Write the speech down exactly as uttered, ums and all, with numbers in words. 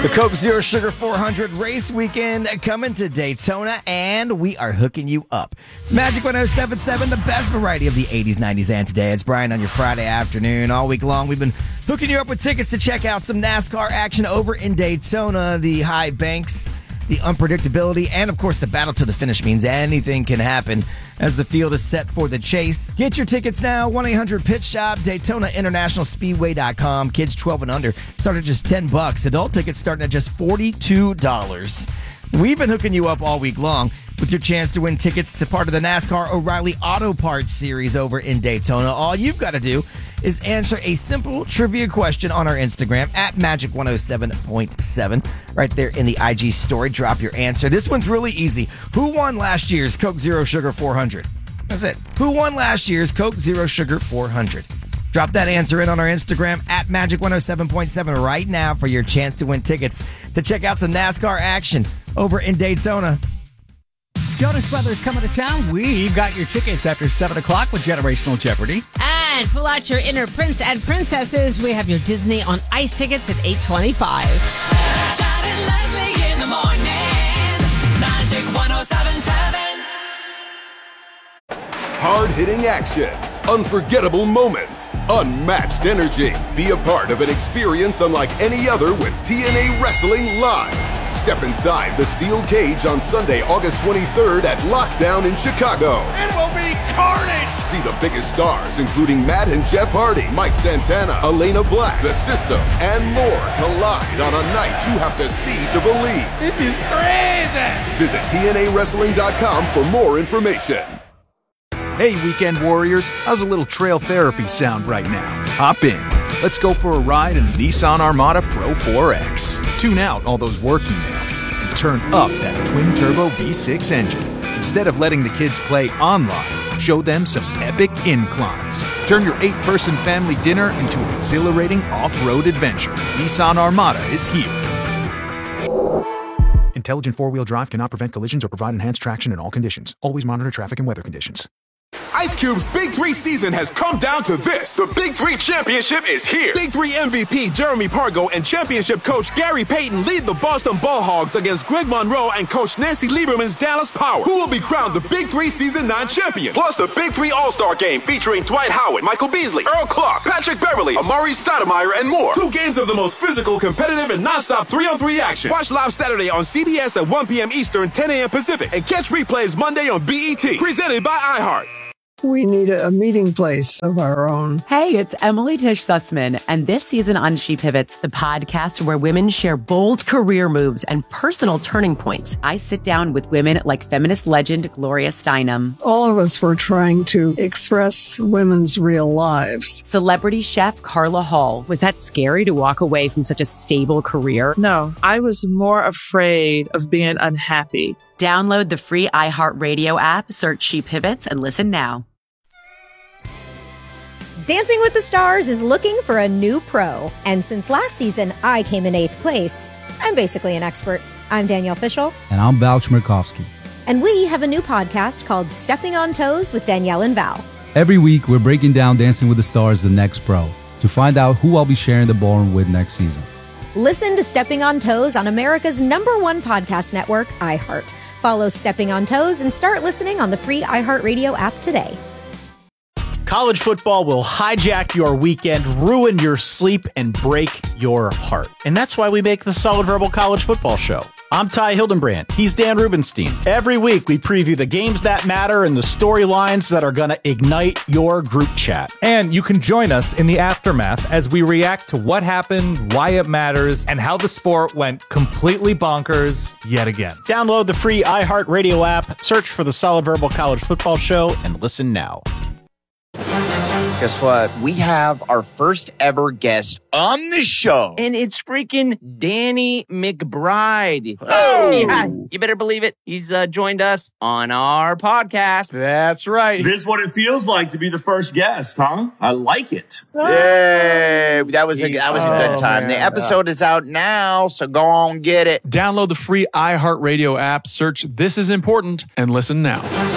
The Coke Zero Sugar four hundred race weekend coming to Daytona, and we are hooking you up. It's Magic one oh seven point seven, the best variety of the eighties, nineties, and today. It's Brian on your Friday afternoon. All week long, we've been hooking you up with tickets to check out some NASCAR action over in Daytona. The high banks, the unpredictability, and of course the battle to the finish means anything can happen as the field is set for the chase. Get your tickets now, one eight hundred pitch shop, Daytona International Speedway dot com. Kids twelve and under start at just ten bucks. Adult tickets starting at just forty-two dollars. We've been hooking you up all week long with your chance to win tickets to part of the NASCAR O'Reilly Auto Parts series over in Daytona. All you've got to do is answer a simple trivia question on our Instagram at Magic one oh seven point seven. Right there in the I G story, drop your answer. This one's really easy. Who won last year's Coke Zero Sugar four hundred? That's it. Who won last year's Coke Zero Sugar four hundred? Drop that answer in on our Instagram at Magic one oh seven point seven right now for your chance to win tickets to check out some NASCAR action over in Daytona. Jonas Brothers coming to town. We've got your tickets after seven o'clock with Generational Jeopardy. And pull out your inner prince and princesses. We have your Disney on Ice tickets at eight twenty-five. Chad and Leslie in the morning. Magic one oh seven point seven. Hard-hitting action, unforgettable moments, unmatched energy. Be a part of an experience unlike any other with T N A Wrestling Live. Step inside the steel cage on Sunday, August twenty-third at Lockdown in Chicago. It will be carnage! See the biggest stars, including Matt and Jeff Hardy, Mike Santana, Elena Black, The System, and more collide on a night you have to see to believe. This is crazy! Visit T N A Wrestling dot com for more information. Hey, Weekend Warriors, how's a little trail therapy sound right now? Hop in. Let's go for a ride in the Nissan Armada Pro four X. Tune out all those work emails and turn up that twin-turbo V six engine. Instead of letting the kids play online, show them some epic inclines. Turn your eight-person family dinner into an exhilarating off-road adventure. Nissan Armada is here. Intelligent four-wheel drive cannot prevent collisions or provide enhanced traction in all conditions. Always monitor traffic and weather conditions. Ice Cube's Big Three season has come down to this. The Big Three Championship is here. Big Three M V P Jeremy Pargo and championship coach Gary Payton lead the Boston Ball Hogs against Greg Monroe and coach Nancy Lieberman's Dallas Power, who will be crowned the Big Three Season nine champion. Plus the Big Three All-Star Game featuring Dwight Howard, Michael Beasley, Earl Clark, Patrick Beverly, Amari Stoudemire, and more. Two games of the most physical, competitive, and non-stop three-on-three action. Watch live Saturday on C B S at one p.m. Eastern, ten a.m. Pacific, and catch replays Monday on B E T. Presented by iHeart. We need a meeting place of our own. Hey, it's Emily Tish Sussman, and this season on She Pivots, the podcast where women share bold career moves and personal turning points. I sit down with women like feminist legend Gloria Steinem. All of us were trying to express women's real lives. Celebrity chef Carla Hall. Was that scary to walk away from such a stable career? No, I was more afraid of being unhappy. Download the free iHeartRadio app, search She Pivots, and listen now. Dancing with the Stars is looking for a new pro. And since last season, I came in eighth place. I'm basically an expert. I'm Danielle Fishel. And I'm Val Chmerkovsky. And we have a new podcast called Stepping on Toes with Danielle and Val. Every week, we're breaking down Dancing with the Stars, the next pro, to find out who I'll be sharing the ballroom with next season. Listen to Stepping on Toes on America's number one podcast network, iHeart. Follow Stepping on Toes and start listening on the free iHeartRadio app today. College football will hijack your weekend, ruin your sleep, and break your heart. And that's why we make the Solid Verbal College Football Show. I'm Ty Hildenbrand. He's Dan Rubenstein. Every week, we preview the games that matter and the storylines that are going to ignite your group chat. And you can join us in the aftermath as we react to what happened, why it matters, and how the sport went completely bonkers yet again. Download the free iHeartRadio app, search for the Solid Verbal College Football Show, and listen now. Guess what? We have our first ever guest on the show. And it's freaking Danny McBride. Oh! Yeah, you better believe it. He's uh, joined us on our podcast. That's right. This is what it feels like to be the first guest, huh? I like it. Yay! That was a, that was a good time. Oh, the episode is out now, so go on, get it. Download the free iHeartRadio app, search This Is Important, and listen now.